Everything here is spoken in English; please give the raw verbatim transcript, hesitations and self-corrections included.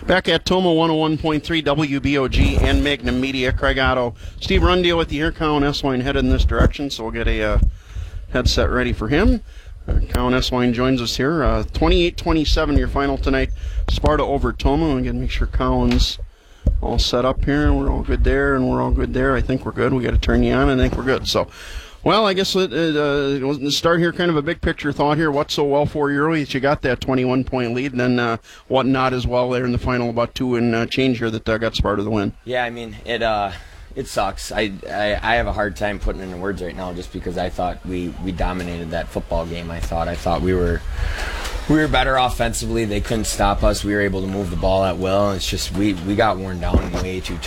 Back at Toma one oh one point three W B O G and Magnum Media. Craig Otto, Steve Rundeal with you here. Colin Eswine headed in this direction, so we'll get a uh, headset ready for him. Uh, Colin Eswine joins us here. Uh, twenty-eight twenty-seven your final tonight. Sparta over Toma. We're going to make sure Colin's all set up here. We're all good there, and we're all good there. I think we're good. We got to turn you on. I think we're good. So, well, I guess it, uh, uh, start here, kind of a big picture thought here. What's so well for you early that you got that twenty-one point lead, and then uh, what not as well there in the final, about two and uh, change here that uh, got Sparta the win. Yeah, I mean, it uh, it sucks. I, I I have a hard time putting it into words right now just because I thought we, we dominated that football game. I thought I thought we were we were better offensively. They couldn't stop us. We were able to move the ball at will. It's just we, we got worn down way too